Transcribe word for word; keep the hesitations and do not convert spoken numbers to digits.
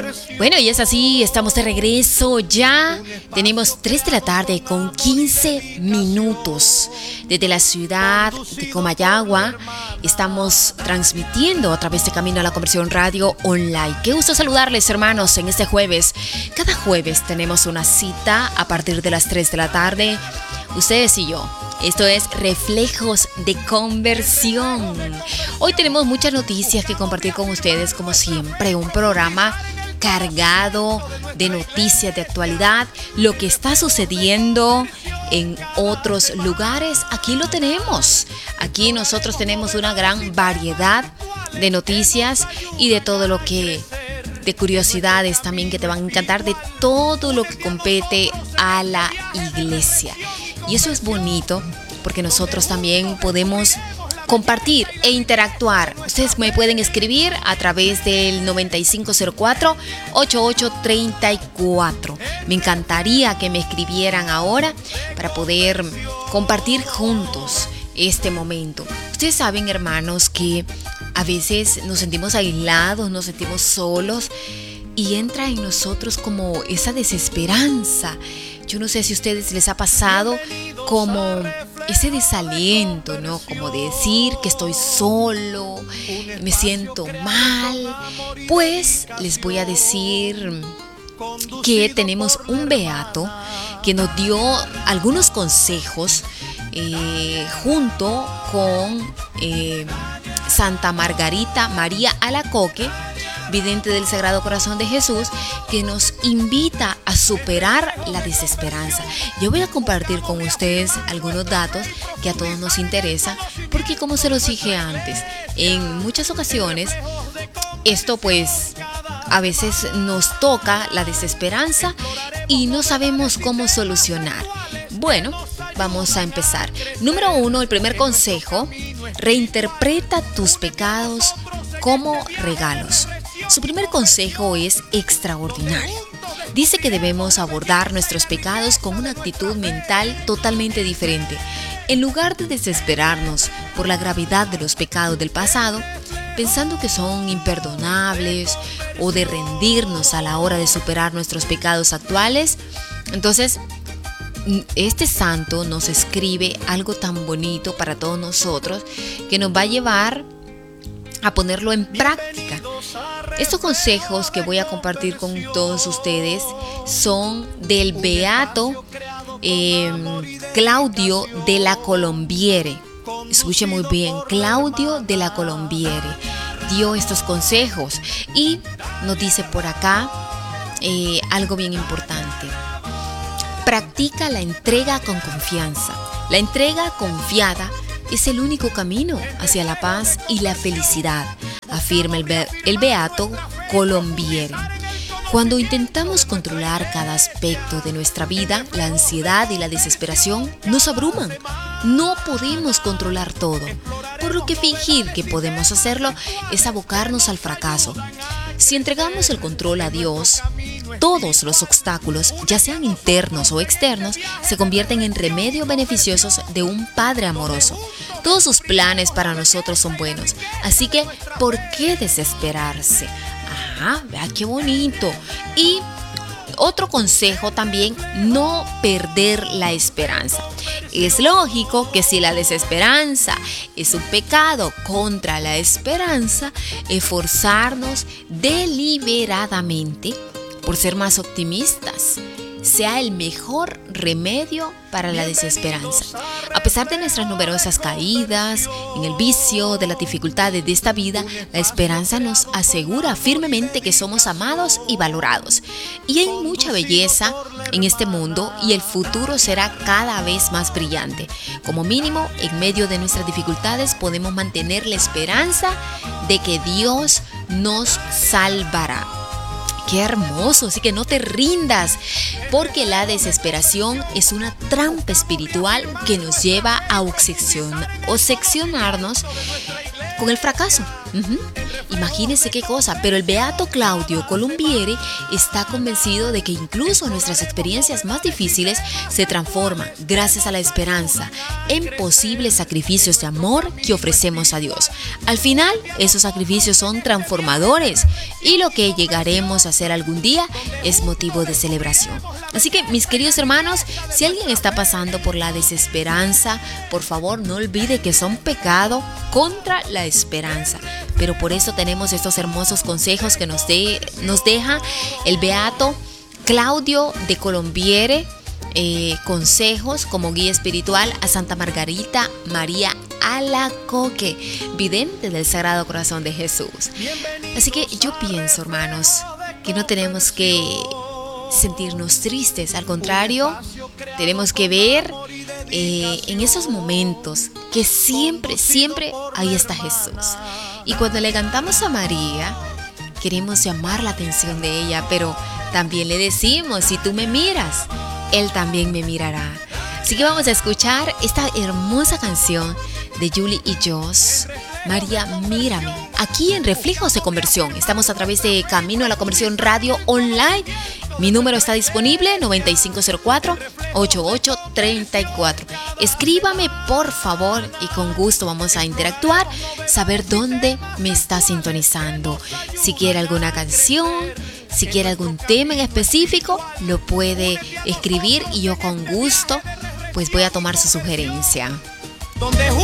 Bueno, y es así, estamos de regreso ya. Tenemos tres de la tarde con quince minutos. Desde la ciudad de Comayagua estamos transmitiendo a través de Camino a la Conversión Radio Online. Qué gusto saludarles, hermanos, en este jueves. Cada jueves tenemos una cita a partir de las tres de la tarde, ustedes y yo. Esto es Reflejos de Conversión. Hoy tenemos muchas noticias que compartir con ustedes, como siempre, un programa cargado de noticias de actualidad, lo que está sucediendo en otros lugares. Aquí lo tenemos. Aquí nosotros tenemos una gran variedad de noticias y de todo lo que, de curiosidades también que te van a encantar, de todo lo que compete a la iglesia. Y eso es bonito porque nosotros también podemos compartir e interactuar. Ustedes me pueden escribir a través del noventa y cinco cero cuatro, ochenta y ocho treinta y cuatro. Me encantaría que me escribieran ahora para poder compartir juntos este momento. Ustedes saben, hermanos, que a veces nos sentimos aislados, nos sentimos solos y entra en nosotros como esa desesperanza. Yo no sé si a ustedes les ha pasado como ese desaliento, ¿no? Como de decir que estoy solo, me siento mal. Pues les voy a decir que tenemos un beato que nos dio algunos consejos eh, junto con eh, Santa Margarita María Alacoque, vidente del Sagrado Corazón de Jesús, que nos invita a superar la desesperanza. Yo voy a compartir con ustedes algunos datos que a todos nos interesan, porque como se los dije antes, en muchas ocasiones esto pues a veces nos toca la desesperanza y no sabemos cómo solucionar. Bueno, vamos a empezar. Número uno, el primer consejo: reinterpreta tus pecados como regalos. Su primer consejo es extraordinario. Dice que debemos abordar nuestros pecados con una actitud mental totalmente diferente. En lugar de desesperarnos por la gravedad de los pecados del pasado, pensando que son imperdonables, o de rendirnos a la hora de superar nuestros pecados actuales, entonces este santo nos escribe algo tan bonito para todos nosotros que nos va a llevar a ponerlo en práctica. Estos consejos que voy a compartir con todos ustedes son del beato eh, Claudio de la Colombiere. Escuche muy bien, Claudio de la Colombiere dio estos consejos y nos dice por acá eh, algo bien importante. Practica la entrega con confianza. La entrega confiada es el único camino hacia la paz y la felicidad, afirma el, be- el beato Colombiere. Cuando intentamos controlar cada aspecto de nuestra vida, la ansiedad y la desesperación nos abruman. No podemos controlar todo, por lo que fingir que podemos hacerlo es abocarnos al fracaso. Si entregamos el control a Dios, todos los obstáculos, ya sean internos o externos, se convierten en remedios beneficiosos de un Padre amoroso. Todos sus planes para nosotros son buenos, así que ¿por qué desesperarse? Ajá, vea qué bonito. Y otro consejo también, no perder la esperanza. Es lógico que si la desesperanza es un pecado contra la esperanza, esforzarnos deliberadamente por ser más optimistas sea el mejor remedio para la desesperanza. A pesar de nuestras numerosas caídas en el vicio de las dificultades de esta vida, la esperanza nos asegura firmemente que somos amados y valorados. Y hay mucha belleza en este mundo y el futuro será cada vez más brillante. Como mínimo, en medio de nuestras dificultades podemos mantener la esperanza de que Dios nos salvará. ¡Qué hermoso! Así que no te rindas, porque la desesperación es una trampa espiritual que nos lleva a obsesion- obsesionarnos con el fracaso. Ujú. Imagínense qué cosa, pero el beato Claudio Colombiere está convencido de que incluso nuestras experiencias más difíciles se transforman, gracias a la esperanza, en posibles sacrificios de amor que ofrecemos a Dios. Al final, esos sacrificios son transformadores y lo que llegaremos a hacer algún día es motivo de celebración. Así que, mis queridos hermanos, si alguien está pasando por la desesperanza, por favor no olvide que son pecado contra la esperanza. Pero por eso tenemos estos hermosos consejos que nos, de, nos deja el beato Claudio de Colombiere, eh, consejos como guía espiritual a Santa Margarita María Alacoque, vidente del Sagrado Corazón de Jesús. Así que yo pienso, hermanos, que no tenemos que sentirnos tristes, al contrario, tenemos que ver eh, en esos momentos que siempre, siempre ahí está Jesús. Y cuando le cantamos a María, queremos llamar la atención de ella, pero también le decimos, si tú me miras, Él también me mirará. Así que vamos a escuchar esta hermosa canción de Julie y Joss, María, mírame, aquí en Reflejos de Conversión. Estamos a través de Camino a la Conversión Radio Online. Mi número está disponible, noventa y cinco cero cuatro, ochenta y ocho treinta y cuatro. Escríbame, por favor, y con gusto vamos a interactuar, saber dónde me está sintonizando. Si quiere alguna canción, si quiere algún tema en específico, lo puede escribir y yo con gusto pues voy a tomar su sugerencia. Donde